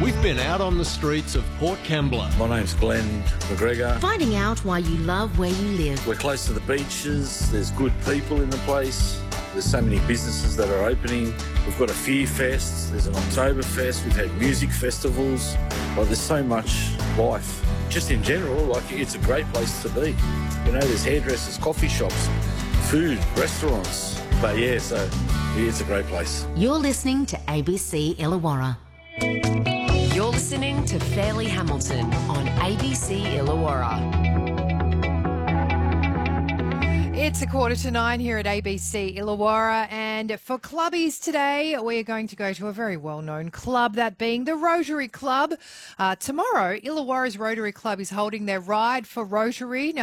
We've been out on the streets of Port Kembla. My name's Glenn McGregor. Finding out why you love where you live. We're close to the beaches. There's good people in the place. There's so many businesses that are opening. We've got a Fear Fest. There's an Oktoberfest. We've had music festivals. Like, there's so much life. Just in general, like, it's a great place to be. You know, there's hairdressers, coffee shops, food, restaurants. But yeah, so yeah, it's a great place. You're listening to ABC Illawarra. You're listening to Fairleigh Hamilton on ABC Illawarra. It's 8:45 here at ABC Illawarra, and for clubbies today, we are going to go to a very well-known club, that being the Rotary Club. Tomorrow, Illawarra's Rotary Club is holding their Ride for Rotary. Now,